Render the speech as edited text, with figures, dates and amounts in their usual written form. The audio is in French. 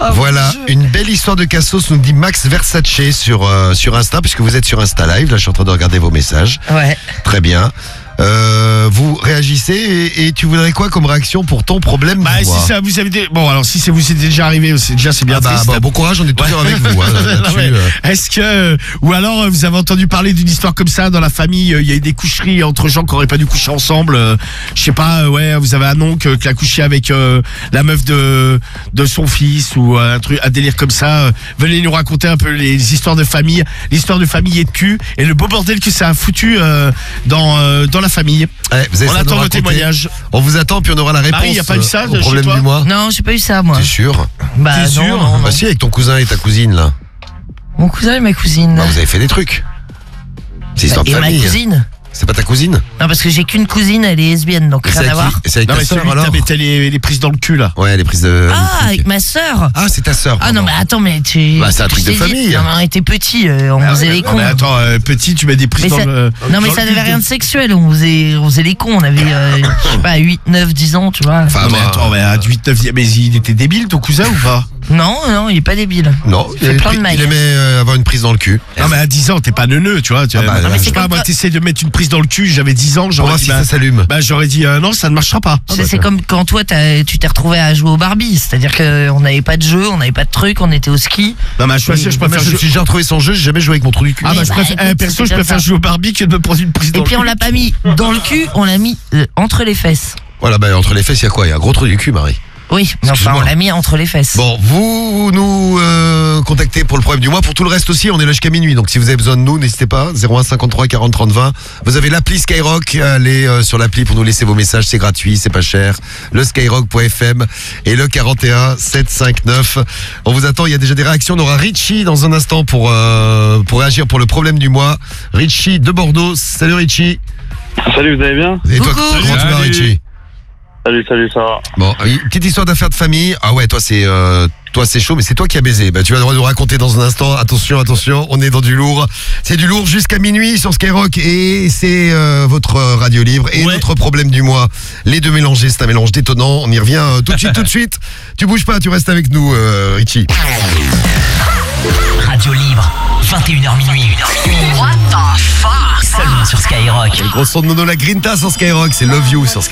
Voilà, une belle histoire de Cassos, nous dit Max Versace sur Insta, puisque vous êtes sur Insta Live. Là, je suis en train de regarder vos messages. Ouais. Très bien. Vous réagissez et tu voudrais quoi comme réaction pour ton problème Bah, du si mois? ça vous avez bon, alors si c'est vous c'est déjà arrivé, c'est bien triste. Bon courage, on est toujours avec vous. Hein, Non, mais est-ce que ou alors vous avez entendu parler d'une histoire comme ça dans la famille, il y a eu des coucheries entre gens qui auraient pas dû coucher ensemble, je sais pas, ouais, vous avez un oncle qui a couché avec la meuf de son fils ou un délire comme ça, venez nous raconter un peu les histoires de famille, l'histoire de famille et de cul et le beau bordel que ça a foutu dans la famille. Ouais, vous avez On ça à nous attend vos raconter. témoignages. On vous attend puis on aura la réponse. Marie, y a pas eu ça au chez problème toi du mois. Non, j'ai pas eu ça, moi. T'es sûr? Bah, T'es non, sûr? non, Bah non. si, avec ton cousin et ta cousine là. Mon cousin et ma cousine. Bah, vous avez fait des trucs. C'est histoire de Et ma famille. cousine. C'est pas ta cousine? Non, parce que j'ai qu'une cousine, elle est lesbienne, donc Et c'est rien à avec voir. qui? C'est avec Non ta mais sœur celui alors? que t'as les prises dans le cul là. Ouais, les prises de. Ah, avec ma sœur. Ah, c'est ta sœur. Ah non, pardon. mais attends, mais tu. Bah, c'est un truc je de t'ai dit, famille. Non, mais on était petits, on Ah, faisait ouais, les non, cons. mais attends, petit, tu mets des prises Mais dans ça- le. Non, mais dans ça le n'avait cul. rien de sexuel, on faisait les cons, on avait, je sais pas, 8, 9, 10 ans, tu vois. Enfin, Non, mais moi, attends, mais à 8, 9, mais il était débile ton cousin ou pas? Non, non, il est pas débile. non, fait plein de il mailles. aimait avoir une prise dans le cul. Non mais à 10 ans, t'es pas neuneux, tu vois. Ah bah, je mais sais c'est pas, comme moi toi. t'essayes de mettre une prise dans le cul, j'avais 10 ans, Pour j'aurais voir dit, si ça s'allume. j'aurais dit non, ça ne marchera pas. C'est comme quand toi, tu t'es retrouvé à jouer au Barbie, c'est-à-dire qu'on n'avait pas de jeu, on n'avait pas de truc, on était au ski. Non mais je préfère Je jouer. me suis déjà retrouvé sans jeu, j'ai jamais joué avec mon trou du cul. Ah bah je Bah, préfère, écoute, perso, c'est je comme préfère ça. jouer au Barbie que de me prendre une prise dans Et le puis cul. on l'a pas mis dans le cul, on l'a mis entre les fesses. Voilà, bah entre les fesses, il y a quoi? Il y a un gros trou du cul, Marie. Oui, mais enfin Excuse-moi. on l'a mis entre les fesses. Bon, vous nous contactez pour le problème du mois. Pour tout le reste aussi, on est là jusqu'à minuit. Donc si vous avez besoin de nous, n'hésitez pas. 01 53 40 30 20. Vous avez l'appli Skyrock. Allez sur l'appli pour nous laisser vos messages. C'est gratuit, c'est pas cher. Le skyrock.fm et le 41 759. On vous attend. Il y a déjà des réactions. On aura Richie dans un instant pour réagir pour le problème du mois. Richie de Bordeaux. Salut Richie. Salut, vous allez bien? Et toi, Coucou. comment tu vas Salut. Richie? Salut, ça va. Bon, une petite histoire d'affaire de famille. Ah ouais, toi c'est chaud, mais c'est toi qui as baisé. Bah tu vas nous raconter dans un instant. Attention, on est dans du lourd. C'est du lourd jusqu'à minuit sur Skyrock et c'est votre radio libre et Ouais. notre problème du mois. Les deux mélangés, c'est un mélange détonnant. On y revient tout de suite. Tu bouges pas, tu restes avec nous, Richie. Radio libre, 21h minuit. What the fuck? Seulement sur Skyrock. Le gros son de Nono La Grinta sur Skyrock, c'est Love You sur Skyrock.